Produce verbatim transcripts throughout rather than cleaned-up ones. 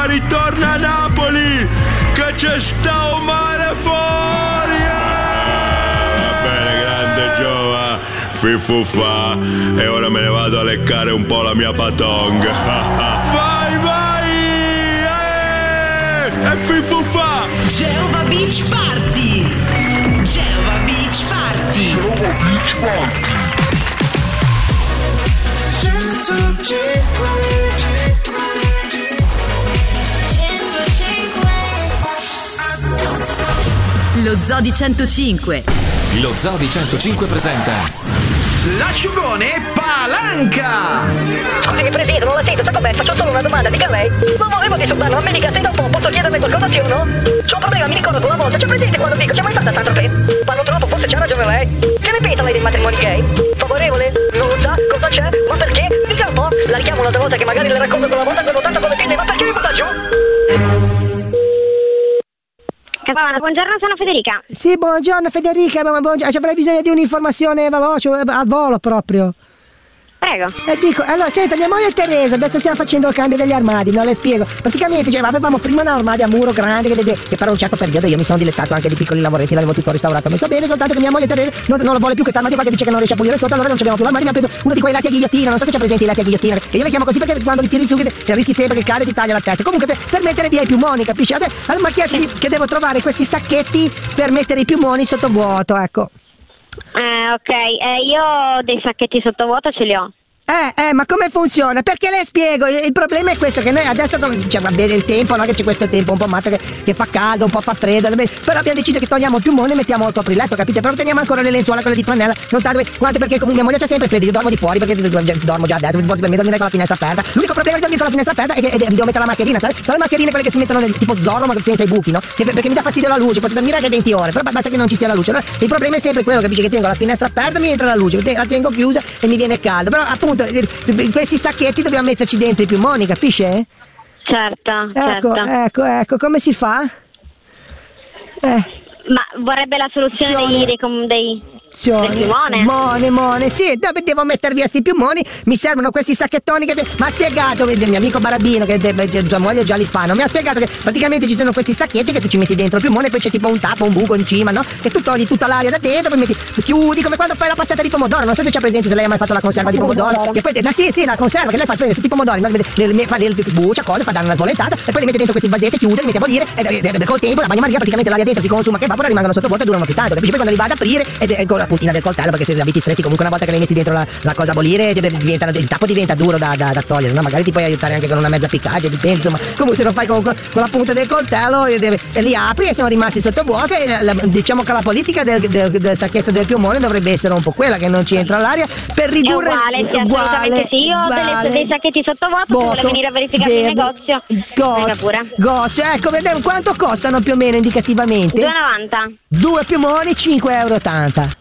ritorna a Napoli, che c'è sta un mare fuori. Va bene, grande Giova, fifufa, e ora me ne vado a leccare un po' la mia patong. Vai, vai, eh, e fifufa. Geova Beach Party. Geova Beach Party. Geova Beach Party. Lo Zoo di centocinque. Lo Zoo di centocinque presenta l'asciugone Palanca. Scusi Presidente, non la sento, sta com'è? Faccio solo una domanda, dica lei. Non volevo disturbarlo, ma mi dica se dopo posso chiederle qualcosa sì o no? C'ho un problema, mi ricordo una volta, c'è presente quando dico, c'è mai stata tanto che parlo troppo, forse c'ha ragione lei. Che ne pensa lei dei matrimoni gay? Favorevole? Non lo sa? Cosa c'è? Ma perché? Dica un po', la richiamo un'altra volta che magari le racconto quella volta quando tanto come pinne, ma perché mi butta giù? Buongiorno, sono Federica. Sì, buongiorno Federica, buongiorno. Avrei bisogno di un'informazione veloce, al volo proprio. Prego. E dico, allora senta, mia moglie Teresa, adesso stiamo facendo il cambio degli armadi, non le spiego. Praticamente cioè, avevamo prima un armadio a muro grande che, che per un certo periodo io mi sono dilettato anche di piccoli lavoretti, l'avevo tutto restaurato, mi sto bene, soltanto che mia moglie Teresa non, non lo vuole più questo armadio perché dice che non riesce a pulire sotto, allora non abbiamo più l'armadio, mi ha preso uno di quei lati a ghigliottina, non so se c'è presente i lati a ghigliottina, che io li chiamo così perché quando li tiri su che, che rischi sempre che cade e ti taglia la testa. Comunque per, per mettere via i piumoni, capisci? Allora mi ha chiesto di, che devo trovare questi sacchetti per mettere i piumoni sotto vuoto, ecco. Eh, ok, eh, io dei sacchetti sottovuoto ce li ho. Eh, eh, ma come funziona? Perché le spiego, il, il problema è questo, che noi adesso, cioè, va bene il tempo, no? Che c'è questo tempo un po' matto che, che fa caldo, un po' fa freddo, però abbiamo deciso che togliamo il piumone e mettiamo il copriletto, capite? Però teniamo ancora le lenzuola, quelle di flanella, non tanto, quanto perché comunque mia moglie c'ha sempre freddo, io dormo di fuori perché dormo già adesso, forse per me dormire con la finestra aperta. L'unico problema di dormire con la finestra aperta è che è, devo mettere la mascherina, sai? Sono le mascherine quelle che si mettono tipo Zorro ma senza i buchi, no? Che, perché mi dà fastidio la luce, posso dormire anche venti ore, però basta che non ci sia la luce. Allora, il problema è sempre quello, capisci? Che tengo la finestra aperta, mi entra la luce, la tengo chiusa e mi viene caldo, però appunto questi stacchetti dobbiamo metterci dentro i piumoni, capisce? Certo, ecco, certo. Ecco, ecco, come si fa? Eh. Ma vorrebbe la soluzione dei, dei, dei, del piumone? Mone, mone, sì, dove devo mettere via sti piumoni? Mi servono questi sacchettoni che... Mi ha spiegato, il mio amico Barabino, che sua moglie già li fanno, mi ha spiegato che praticamente ci sono questi sacchetti che tu ci metti dentro il piumone e poi c'è tipo un tappo, un buco in cima, no? Che tu togli tutta l'aria da dentro, poi metti, chiudi, come quando fai la passata di pomodoro, non so se c'è presente, se lei ha mai fatto la conserva di pomodoro, che poi, la, sì, sì, la conserva, che lei fa prendere tutti i pomodori, no? le, le, fa le, le sbuccia, cose, fa dare una svolentata e poi li mette dentro questi vasetti, chiude, li mette a bollire e, e, e col tempo la bagnomaria praticamente l'aria dentro si consuma, che evapora, rimangono sotto vuoto e durano più tanto, capisci? Poi quando li va ad aprire ed è con la puntina del coltello, perché se li avete stretti comunque una volta che li hai messi dentro la, la cosa a bollire diventa, il tappo diventa duro da, da, da togliere, no? Magari ti puoi aiutare anche con una mezza piccaggio, dipende, insomma. Comunque se lo fai con, con, con la punta del coltello e, deve, e li apri e sono rimasti sotto vuoto e la, la, diciamo che la politica del, del, del sacchetto del piumone dovrebbe essere un po' quella, che non ci entra l'aria per ridurre... È uguale, sì, uguale, assolutamente sì, io ho delle, dei sacchetti sotto vuoto, se vuole venire a verificare il negozio, venga pure. Gozio, ecco, vediamo quanto costano più o meno indicativamente? due e novanta. Due piumoni, cinque e ottanta euro.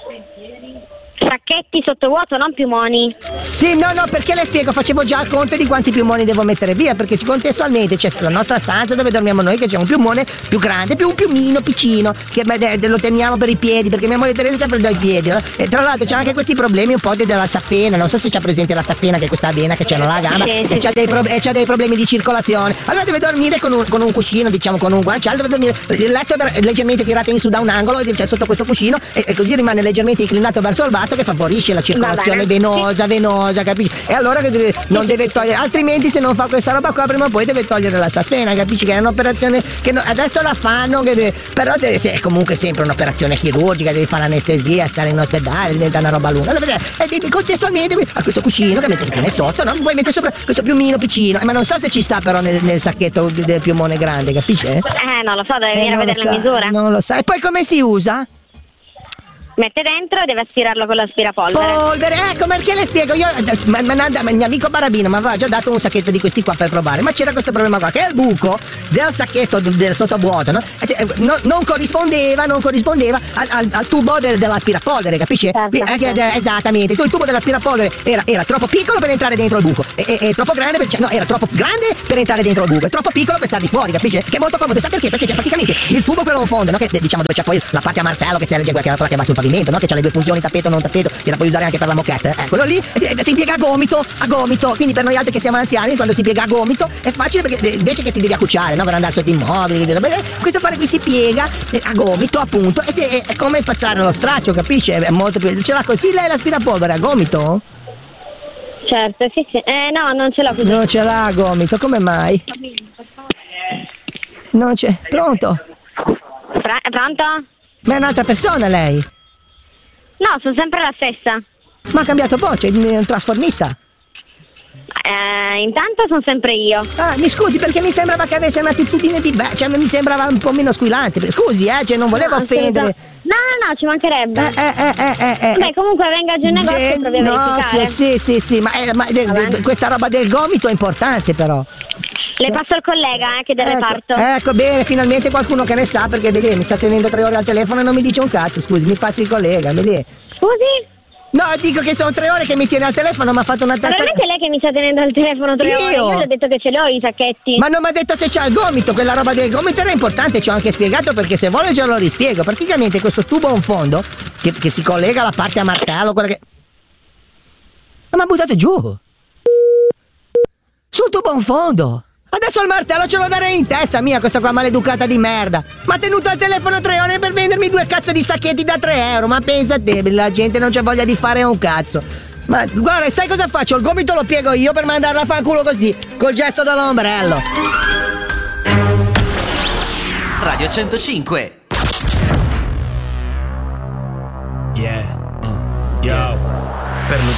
Sacchetti sotto vuoto, non piumoni. Sì, no, no, perché le spiego, facevo già il conto di quanti piumoni devo mettere via, perché contestualmente c'è la nostra stanza dove dormiamo noi, che c'è un piumone più grande, più un piumino piccino, che beh, lo teniamo per i piedi, perché mia moglie Teresa sempre dai piedi, no? E tra l'altro c'è anche questi problemi un po' de- della saffena, non so se c'è presente la saffena, che è questa avena che c'è nella gamba, sì, sì, e, c'ha dei pro- e c'ha dei problemi di circolazione. Allora deve dormire con un, con un cuscino, diciamo con un guanciale, deve dormire, il letto è leggermente tirato in su da un angolo, c'è sotto questo cuscino, e, e così rimane leggermente inclinato verso il basso, che favorisce la circolazione venosa, sì. venosa, capisci? E allora che deve, non deve togliere, altrimenti se non fa questa roba qua prima o poi deve togliere la saffena, capisci? Che è un'operazione che no, adesso la fanno, che deve, però deve, è comunque sempre un'operazione chirurgica, devi fare l'anestesia, stare in ospedale, diventa una roba lunga. Allora, e devi contestualmente a questo cuscino che metti sotto, no? Poi metti sopra questo piumino piccino, eh, ma non so se ci sta però nel, nel sacchetto del piumone grande, capisci? Eh, non lo so, deve venire eh, a vedere so, la misura. Non lo so. E poi come si usa? Mette dentro e deve aspirarlo con l'aspirapolvere. Polvere, ecco perché le spiego. Io, ma, ma, ma il mio amico Barabino mi aveva già dato un sacchetto di questi qua per provare, ma c'era questo problema qua, che il buco del sacchetto del sottovuoto, no? Cioè, no, non corrispondeva, non corrispondeva al, al, al tubo del, dell'aspirapolvere, capisci? Certo, certo. Eh, esattamente. Tu il tubo dell'aspirapolvere era, era troppo piccolo per entrare dentro il buco, e, e, e troppo grande per, cioè, no, era troppo grande per entrare dentro il buco, e troppo piccolo per stare di fuori, capisci? Che è molto comodo, sa perché? Perché c'è praticamente il tubo quello in fondo, no? Che diciamo dove c'è poi la parte a martello che si regge, quella che va sul pavimento. compartimento, no? Che c'ha le due funzioni, tappeto o non tappeto, che la puoi usare anche per la moquette. Eh, quello lì eh, si piega a gomito, a gomito. Quindi per noi altri che siamo anziani, quando si piega a gomito è facile perché invece che ti devi accucciare, no? Per andare sotto i mobili, questo fare qui si piega eh, a gomito, appunto, ed è, è come passare lo straccio, capisci? È molto più. Ce l'ha così lei l'aspirapolvere a gomito? Certo, sì, sì. Eh, no, non ce l'ho così. Non ce l'ha a gomito, come mai? Non c'è. Pronto? Fra- pronto? Ma è un'altra persona lei? No, sono sempre la stessa. Ma ha cambiato voce, è un trasformista. Eh, intanto sono sempre io. Ah, mi scusi perché mi sembrava che avesse un'attitudine diversa, cioè mi sembrava un po' meno squillante. Scusi, eh, cioè non volevo No, offendere. No, no, no, ci mancherebbe. Eh, eh, eh, eh, eh. Beh, comunque venga giù in negozio Eh, e provi a no, verificare. sì, sì, sì, ma, eh, ma de- de- questa roba del gomito è importante però. Le passo il collega, eh, che è del ecco, reparto. Ecco, bene, finalmente qualcuno che ne sa, perché vedi, mi sta tenendo tre ore al telefono e non mi dice un cazzo, scusi, mi passi il collega, vedi? Scusi? No, dico che sono tre ore che mi tiene al telefono, mi ha fatto una testa. Veramente lei che mi sta tenendo al telefono tre Io? ore? Io le ho detto che ce l'ho i sacchetti. Ma non mi ha detto se c'ha il gomito, quella roba del gomito era importante, ci ho anche spiegato perché se vuole ce lo rispiego. Praticamente questo tubo a un fondo che, che si collega alla parte a martello, quella che. Ma mi ha buttato giù! Sul tubo a un fondo! Adesso il martello ce lo darei in testa mia, questa qua maleducata di merda! Ma ha tenuto al telefono tre ore per vendermi due cazzo di sacchetti da tre euro, ma pensa a te, la gente non c'ha voglia di fare un cazzo! Ma guarda, sai cosa faccio? Il gomito lo piego io per mandarla a fanculo così, col gesto dell'ombrello! Radio centocinque. Yeah. Mm. Yo. Per lo